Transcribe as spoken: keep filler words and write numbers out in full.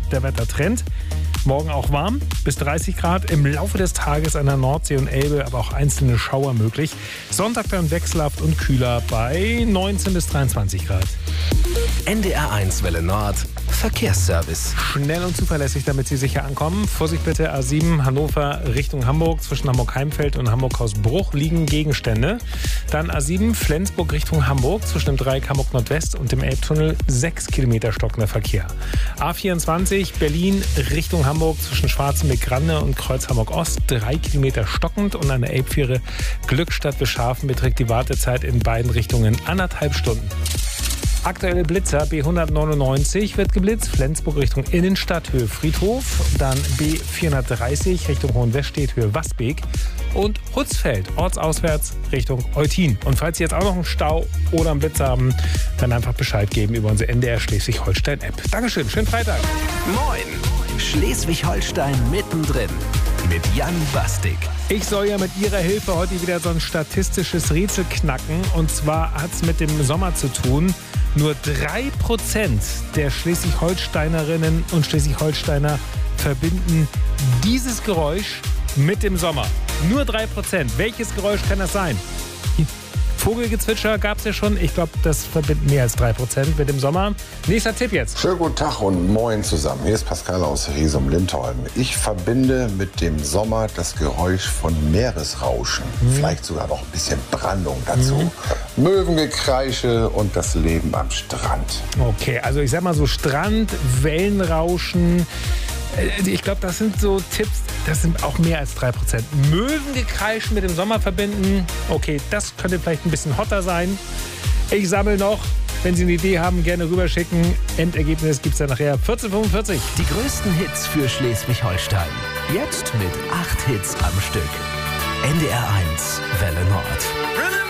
der Wettertrend. Morgen auch warm, bis dreißig Grad. Im Laufe des Tages an der Nordsee und Elbe aber auch einzelne Schauer möglich. Sonntag dann wechselhaft und kühler bei neunzehn bis dreiundzwanzig Grad. N D R eins Welle Nord, Verkehrsservice. Schnell und zuverlässig, damit Sie sicher ankommen. Vorsicht bitte, A sieben Hannover Richtung Hamburg. Zwischen Hamburg-Heimfeld und Hamburg-Hausbruch liegen Gegenstände. Dann A sieben Flensburg Richtung Hamburg. Zwischen dem Dreieck Hamburg-Nordwest und dem Elbtunnel sechs Kilometer stockender Verkehr. A vierundzwanzig Berlin Richtung Hamburg. Zwischen Schwarzenbeck-Grande und Kreuz Hamburg-Ost drei Kilometer stockend. Und an der Elbfähre Glückstadt bis Scharfen beträgt die Wartezeit in beiden Richtungen anderthalb Stunden. Aktuelle Blitzer, B hundertneunundneunzig wird geblitzt, Flensburg Richtung Innenstadt, Höhe Friedhof. Dann B vierhundertdreißig Richtung Hohenwestedt, Höhe Wasbeek. Und Hutzfeld, ortsauswärts Richtung Eutin. Und falls Sie jetzt auch noch einen Stau oder einen Blitz haben, dann einfach Bescheid geben über unsere N D R Schleswig-Holstein-App. Dankeschön, schönen Freitag. Moin, Schleswig-Holstein mittendrin mit Jan Bastik. Ich soll ja mit Ihrer Hilfe heute wieder so ein statistisches Rätsel knacken. Und zwar hat es mit dem Sommer zu tun. Nur drei Prozent der Schleswig-Holsteinerinnen und Schleswig-Holsteiner verbinden dieses Geräusch mit dem Sommer. Nur drei Prozent. Welches Geräusch kann das sein? Vogelgezwitscher gab es ja schon. Ich glaube, das verbindet mehr als drei Prozent mit dem Sommer. Nächster Tipp jetzt. Schönen guten Tag und moin zusammen. Hier ist Pascal aus Hesum-Lindholm. Ich verbinde mit dem Sommer das Geräusch von Meeresrauschen. Mhm. Vielleicht sogar noch ein bisschen Brandung dazu. Mhm. Möwengekreische und das Leben am Strand. Okay, also ich sag mal so Strand, Wellenrauschen. Ich glaube, das sind so Tipps, das sind auch mehr als drei Prozent. Möwengekreisch mit dem Sommer verbinden. Okay, das könnte vielleicht ein bisschen hotter sein. Ich sammle noch. Wenn Sie eine Idee haben, gerne rüberschicken. Endergebnis gibt es dann nachher vierzehn Uhr fünfundvierzig. Die größten Hits für Schleswig-Holstein. Jetzt mit acht Hits am Stück. N D R eins Welle Nord.